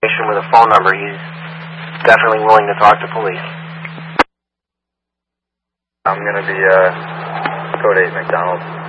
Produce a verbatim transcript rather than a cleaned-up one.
with a phone number. He's definitely willing to talk to police. I'm going to be uh, code eight McDonald.